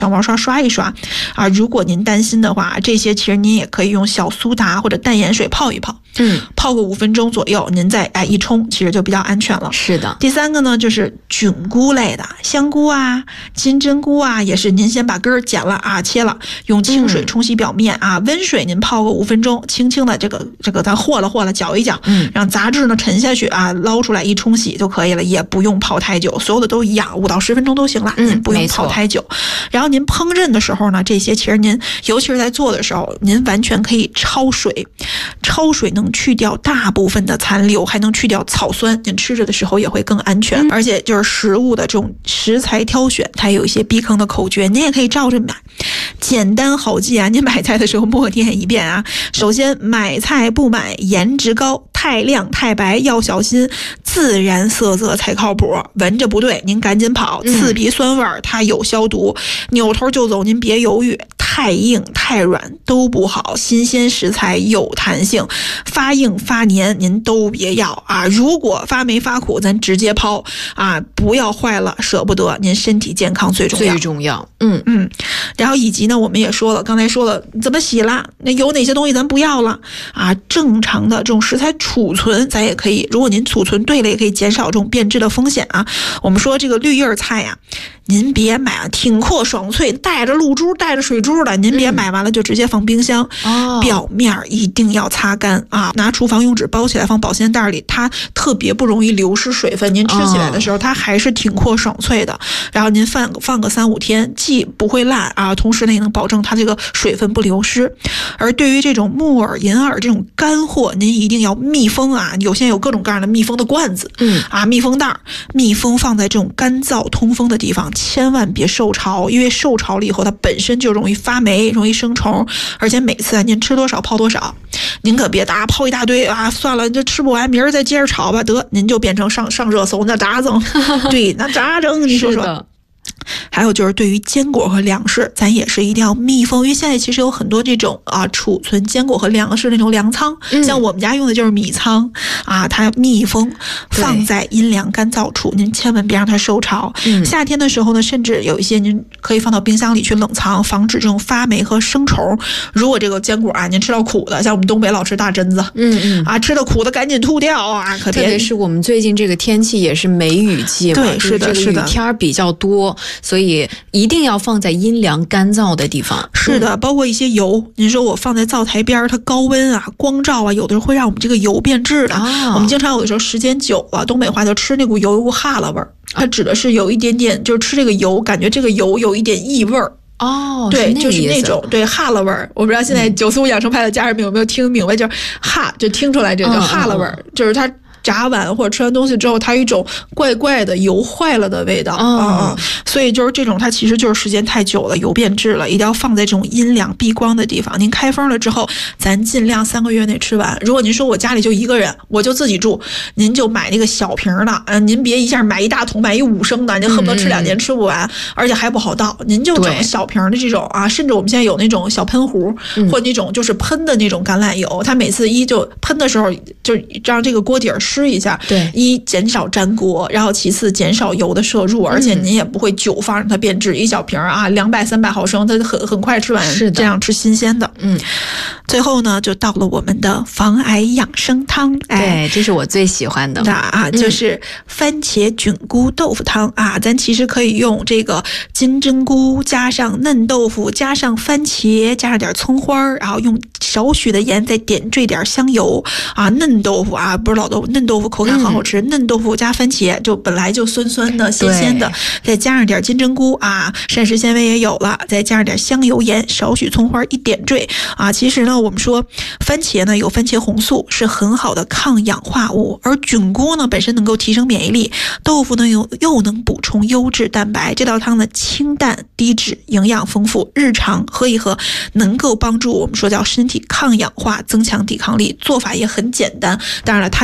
小毛刷刷一刷啊。如果您担心的话，这些其实您也可以用小苏打或者淡盐水泡一泡，泡个5分钟左右，您再一冲，其实就比较安全了。 是的。 第3个呢，就是菌菇类的，香菇啊、金针菇啊，也是您先把根儿剪了啊，切了，用清水冲洗表面啊，温水您泡个5分钟，轻轻的这个咱和了搅一搅，让杂质呢沉下去啊，捞出来一冲洗就可以了，也不用泡太久，所有的都一样，5到10分钟都行了，您不用泡太久。然后您烹饪的时候呢，这些其实您尤其是在做的时候，您完全可以焯水，焯水能去掉大部分的残留，还能去掉草酸，您吃着的时候也会更安全。而且就是食物的这种食材挑选，它有一些避坑的口诀，您也可以照着买，简单好记啊。您买菜的时候默念一遍啊。首先，买菜不买颜值高，太亮太白要小心，自然色泽才靠谱。闻着不对，您赶紧跑，刺鼻酸味它有消毒，扭头就走，您别犹豫。太硬太软都不好，新鲜食材有弹性，发硬发黏您都别要啊。如果发霉发苦，咱直接抛啊，不要坏了舍不得，您身体健康最重要。然后以及呢，我们也说了，刚才说了怎么洗啦，那有哪些东西咱不要了啊？正常的这种食材储存咱也可以，如果您储存对了，也可以减少这种变质的风险啊。我们说这个绿叶菜呀，您别买啊，挺阔爽脆，带着露珠带着水珠的，您别买完了就直接放冰箱，表面一定要擦干啊，拿厨房用纸包起来放保鲜袋里，它特别不容易流失水分，您吃起来的时候它还是挺阔爽脆的。然后您放个3-5天，既不会烂啊，同时呢也能保证它这个水分不流失。而对于这种木耳、银耳这种干货，您一定要密封啊，现在有各种各样的密封的罐子，密封袋，密封放在这种干燥通风的地方，千万别受潮，因为受潮了以后它本身就容易发霉，容易生虫，而且每次您吃多少泡多少，您可别泡一大堆啊，算了，这吃不完，明儿再接着炒吧，得您就变成上热搜那咋整？对，那咋整？你说说。还有就是对于坚果和粮食，咱也是一定要密封，因为现在其实有很多这种储存坚果和粮食那种粮仓，像我们家用的就是米仓啊，它密封放在阴凉干燥处，您千万别让它受潮。夏天的时候呢，甚至有一些您可以放到冰箱里去冷藏，防止这种发霉和生虫。如果这个坚果啊，您吃到苦的，像我们东北老吃大榛子，吃到苦的赶紧吐掉啊，可别。 特别是我们最近这个天气也是梅雨季嘛， 对，是的， 雨天比较多。所以一定要放在阴凉干燥的地方。 是的，包括一些油，您说我放在灶台边，它高温啊、光照啊，有的时候会让我们这个油变质的。我们经常有的时候时间久了，东北话就吃那股油有股哈喇味儿，它指的是有一点点，就是吃这个油，感觉这个油有一点异味儿。对，就是那种对哈喇味儿。我不知道现在95养生派的家人们有没有听明白，就是就听出来这叫哈喇味儿，就是它炸完或者吃完东西之后，它有一种怪怪的油坏了的味道所以就是这种，它其实就是时间太久了，油变质了，一定要放在这种阴凉避光的地方。您开封了之后，咱尽量3个月内吃完。如果您说我家里就1个人，我就自己住，您就买那个小瓶的，您别一下买1大桶，买一5升的，您恨不得吃2年吃不完，而且还不好倒。您就整小瓶的这种甚至我们现在有那种小喷壶，或那种就是喷的那种橄榄油，它每次就喷的时候就让这个锅底儿湿一下， 对， 一减少粘锅，然后其次减少油的摄入，而且您也不会久放让它变质，一小瓶200-300毫升，它很快吃完，是这样吃新鲜的。最后呢，就到了我们的防癌养生汤， 对，这是我最喜欢的就是番茄菌菇豆腐汤咱其实可以用这个金针菇加上嫩豆腐加上番茄加上点葱花，然后用少许的盐再点缀点香油嫩豆腐不是老豆腐，嫩豆腐口感很好吃，嫩豆腐加番茄就本来就酸酸的鲜鲜的，再加上点金针菇膳食纤维也有了，再加上点香油盐，少许葱花一点缀其实呢，我们说番茄呢有番茄红素，是很好的抗氧化物，而菌菇呢本身能够提升免疫力，豆腐呢又能补充优质蛋白。这道汤呢清淡低脂，营养丰富，日常喝一喝能够帮助我们说叫身体抗氧化，增强抵抗力，做法也很简单。当然了，它有一定的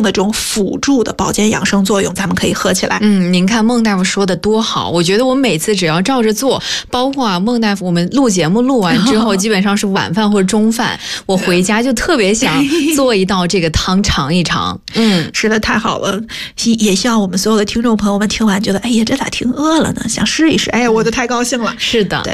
的这种辅助的保健养生作用，咱们可以喝起来。 您看孟大夫说的多好，我觉得我每次只要照着做，包括孟大夫我们录节目录完之后基本上是晚饭或者中饭，我回家就特别想做一道这个汤尝一尝。 是的，太好了，也希望我们所有的听众朋友们听完觉得，哎呀，这咋挺饿了呢，想试一试，哎呀，我就太高兴了。 是的。 对。